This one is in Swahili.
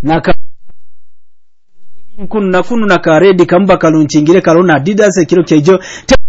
kunu na karedi kamba kalunchingire kalona Adidas kiro kejo